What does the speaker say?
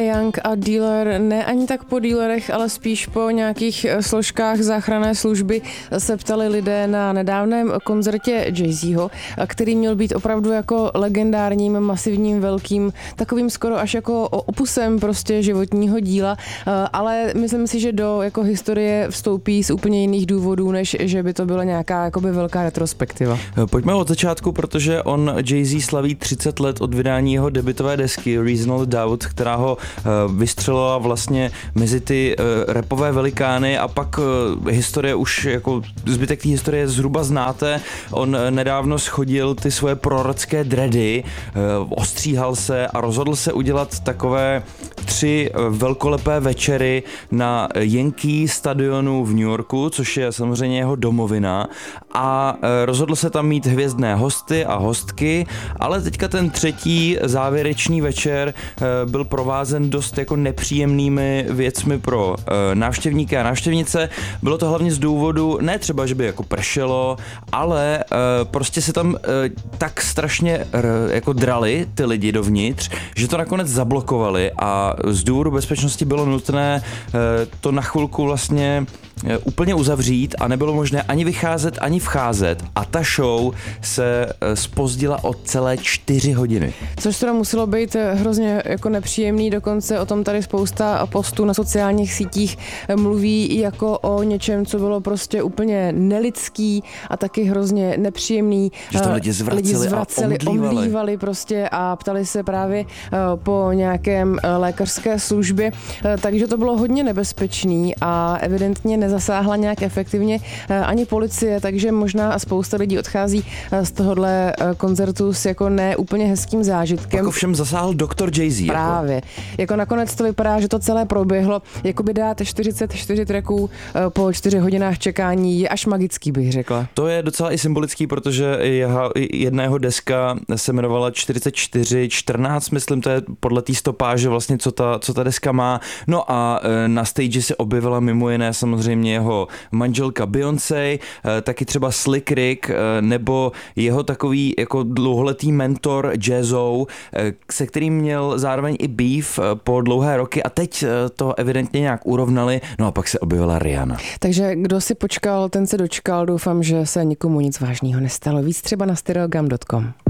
Young a Dealer, ne ani tak po dealerech, ale spíš po nějakých složkách záchranné služby se ptali lidé na nedávném koncertě Jay-Zho, který měl být opravdu jako legendárním, masivním, velkým, takovým skoro až jako opusem prostě životního díla, ale myslím si, že do jako historie vstoupí z úplně jiných důvodů, než že by to byla nějaká jakoby velká retrospektiva. Pojďme od začátku, protože on Jay-Z slaví 30 let od vydání jeho debutové desky Reasonable Doubt, která ho vystřelila vlastně mezi ty rapové velikány a pak historie už jako zbytek té historie zhruba znáte. On nedávno schodil ty svoje prorocké dready, ostříhal se a rozhodl se udělat takové 3 velkolepé večery na Yankee stadionu v New Yorku, což je samozřejmě jeho domovina, a rozhodl se tam mít hvězdné hosty a hostky, ale teďka ten 3. závěrečný večer byl provázen dost jako nepříjemnými věcmi pro návštěvníky a návštěvnice. Bylo to hlavně z důvodu, ne třeba, že by jako pršelo, ale prostě se tam tak strašně jako drali ty lidi dovnitř, že to nakonec zablokovali a z důvodu bezpečnosti bylo nutné to na chvilku vlastně úplně uzavřít a nebylo možné ani vycházet, ani vcházet a ta show se zpozdila o celé 4 hodiny. Což teda muselo být hrozně jako nepříjemný, dokonce o tom tady spousta postů na sociálních sítích mluví jako o něčem, co bylo prostě úplně nelidský a taky hrozně nepříjemný. Že to lidi zvraceli a omdlívali prostě a ptali se právě po nějakém lékařské službě, takže to bylo hodně nebezpečný a evidentně nezasáhla nějak efektivně ani policie, takže možná spousta lidí odchází z tohohle koncertu s jako ne úplně hezkým zážitkem. Jako všem zasáhl doktor Jay-Z. Právě. Jako nakonec to vypadá, že to celé proběhlo, jako by dát 44 tracků po 4 hodinách čekání je až magický, bych řekla. To je docela i symbolický, protože jedna jeho deska se jmenovala 4414, myslím, to je podle té stopáže vlastně, co ta deska má. No a na stage se objevila mimo jiné samozřejmě jeho manželka Beyoncé, taky třeba Slick Rick, nebo jeho takový jako dlouholetý mentor Jazzo, se kterým měl zároveň i beef po dlouhé roky a teď to evidentně nějak urovnali, no a pak se objevila Rihanna. Takže kdo si počkal, ten se dočkal, doufám, že se nikomu nic vážného nestalo. Víc třeba na stereogam.com.